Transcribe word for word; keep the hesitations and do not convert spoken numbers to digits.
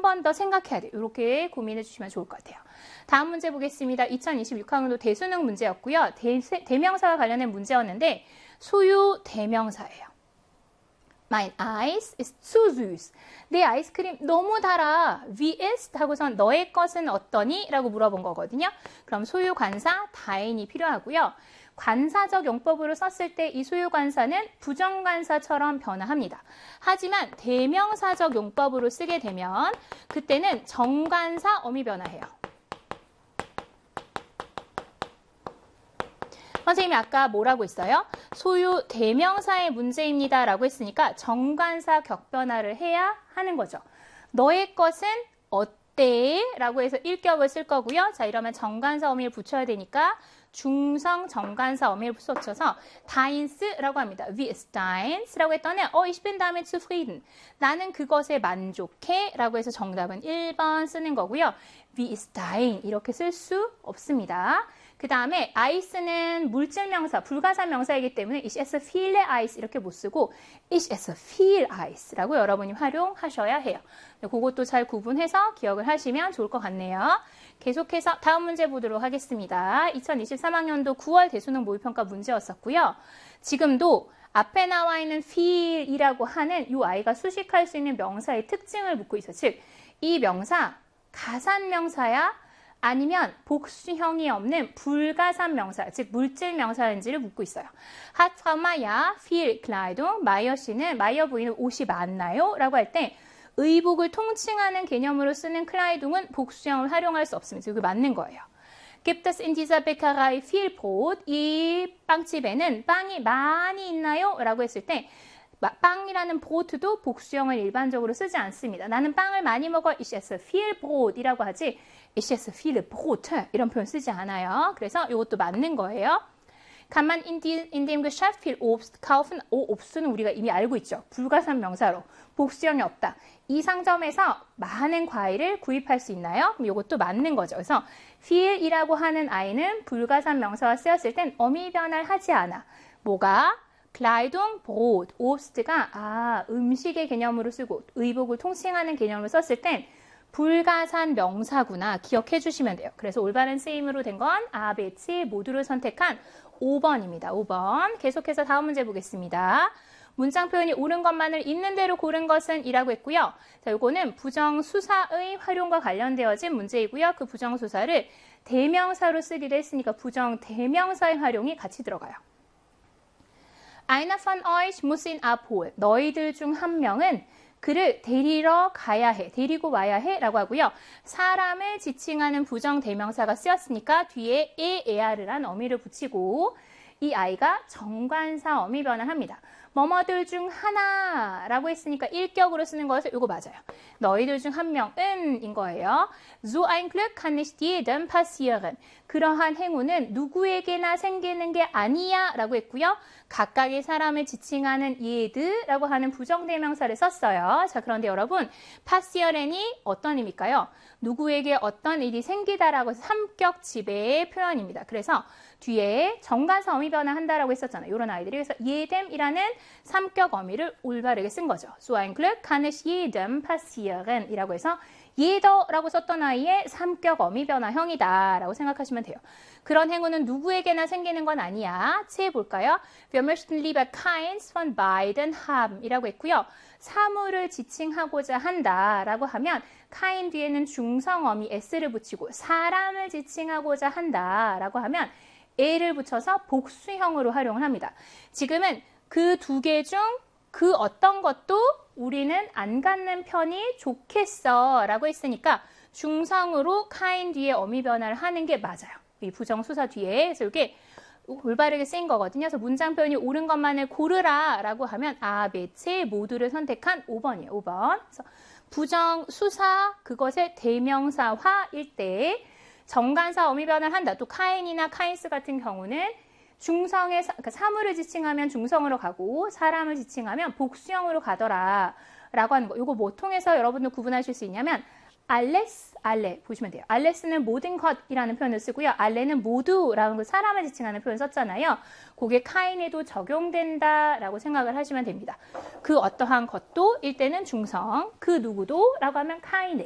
번 더 생각해야 돼요. 이렇게 고민해 주시면 좋을 것 같아요. 다음 문제 보겠습니다. 이천이십육 학년도 대수능 문제였고요. 대, 대명사와 관련된 문제였는데 소유 대명사예요. Mein Eis ist zu süß. 내 아이스크림 너무 달아. Wie ist? 하고선 너의 것은 어떠니? 라고 물어본 거거든요. 그럼 소유 관사 다인이 필요하고요. 관사적 용법으로 썼을 때 이 소유 관사는 부정관사처럼 변화합니다. 하지만 대명사적 용법으로 쓰게 되면 그때는 정관사 어미 변화해요. 선생님이 아까 뭐라고 했어요? 소유 대명사의 문제입니다 라고 했으니까 정관사 격변화를 해야 하는 거죠. 너의 것은 어때? 라고 해서 일격을 쓸 거고요. 자, 이러면 정관사 어미를 붙여야 되니까 중성 정관사 어미를 붙여서 deins라고 합니다. Wie ist deins? 라고 했더니 어, ich bin damit zufrieden. 나는 그것에 만족해 라고 해서 정답은 일 번 쓰는 거고요. Wie ist dein? 이렇게 쓸 수 없습니다. 그 다음에 Eis는 물질명사, 불가사명사이기 때문에 ich esse viele Eis 이렇게 못 쓰고 ich esse viel Eis라고 여러분이 활용하셔야 해요. 그것도 잘 구분해서 기억을 하시면 좋을 것 같네요. 계속해서 다음 문제 보도록 하겠습니다. 이천이십삼 학년도 구월 대수능 모의평가 문제였었고요. 지금도 앞에 나와 있는 feel이라고 하는 이 아이가 수식할 수 있는 명사의 특징을 묻고 있어요. 즉, 이 명사 가산명사야? 아니면 복수형이 없는 불가산 명사, 즉 물질 명사인지를 묻고 있어요. Hat Frau Meier viel Kleidung? 마이어 씨는, 마이어 부인은 옷이 많나요? 라고 할 때 의복을 통칭하는 개념으로 쓰는 클라이둥은 복수형을 활용할 수 없습니다. 이게 맞는 거예요. Gibt es in dieser Bäckerei viel Brot? 이 빵집에는 빵이 많이 있나요? 라고 했을 때 빵이라는 브로트도 복수형을 일반적으로 쓰지 않습니다. 나는 빵을 많이 먹어. Ich esse viel Brot 이라고 하지 Ich esse viele Brote 이런 표현 쓰지 않아요. 그래서 이것도 맞는 거예요. Kann man in, die, in dem Geschäft viel Obst kaufen? 오, 옵스는 우리가 이미 알고 있죠. 불가산 명사로 복수형이 없다. 이 상점에서 많은 과일을 구입할 수 있나요? 그럼 이것도 맞는 거죠. 그래서 feel이라고 하는 아이는 불가산 명사가 쓰였을 땐 어미 변화를 하지 않아. 뭐가? Kleidung, Brot, Obst가 아, 음식의 개념으로 쓰고 의복을 통칭하는 개념으로 썼을 땐 불가산 명사구나 기억해 주시면 돼요. 그래서 올바른 쓰임으로 된 건 아, 비, 씨 모두를 선택한 오 번입니다. 오 번. 계속해서 다음 문제 보겠습니다. 문장 표현이 옳은 것만을 있는 대로 고른 것은 이라고 했고요. 자, 요거는 부정수사의 활용과 관련되어진 문제이고요. 그 부정수사를 대명사로 쓰기도 했으니까 부정대명사의 활용이 같이 들어가요. Einer von euch muss ihn abholen. 너희들 중 한 명은 그를 데리러 가야 해, 데리고 와야 해 라고 하고요. 사람을 지칭하는 부정대명사가 쓰였으니까 뒤에 에, 에아르란 어미를 붙이고 이 아이가 정관사 어미 변화합니다. 뭐뭐들 중 하나라고 했으니까 일격으로 쓰는 거여서 이거 맞아요. 너희들 중 한 명은 인 거예요. So ein Glück kann nicht jedem passieren. 그러한 행운은 누구에게나 생기는 게 아니야 라고 했고요. 각각의 사람을 지칭하는 예드라고 하는 부정대명사를 썼어요. 자, 그런데 여러분 passieren이 어떤 의미일까요? 누구에게 어떤 일이 생기다라고 해서 삼격 지배의 표현입니다. 그래서 뒤에 정관사 어미 변화한다라고 했었잖아요. 이런 아이들이. 그래서 jedem이라는 삼격 어미를 올바르게 쓴 거죠. So ein Glück kann es jedem passieren 이라고 해서 jeder라고 썼던 아이의 삼격 어미 변화형이다 라고 생각하시면 돼요. 그런 행운은 누구에게나 생기는 건 아니야. 체 볼까요? Wir möchten lieber keins von beiden haben 이라고 했고요. 사물을 지칭하고자 한다 라고 하면 kind 뒤에는 중성어미 s를 붙이고 사람을 지칭하고자 한다 라고 하면 에를 붙여서 복수형으로 활용을 합니다. 지금은 그 두 개 중 그 어떤 것도 우리는 안 갖는 편이 좋겠어 라고 했으니까 중성으로 kind 뒤에 어미 변화를 하는 게 맞아요. 이 부정수사 뒤에. 그래서 이게 올바르게 쓰인 거거든요. 그래서 문장 표현이 옳은 것만을 고르라 라고 하면 아, 매체 모두를 선택한 오 번이에요. 오 번. 그래서 부정수사 그것의 대명사화일 때 정관사 어미 변화를 한다. 또 카인이나 카인스 같은 경우는 중성의 그러니까 사물을 지칭하면 중성으로 가고 사람을 지칭하면 복수형으로 가더라 라고 하는 거. 이거 뭐 통해서 여러분들 구분하실 수 있냐면 알레스, 알레 보시면 돼요. 알레스는 모든 것이라는 표현을 쓰고요. 알레는 모두라는 거 사람을 지칭하는 표현 썼잖아요. 그게 카인에도 적용된다라고 생각을 하시면 됩니다. 그 어떠한 것도 일때는 중성, 그 누구도 라고 하면 카인에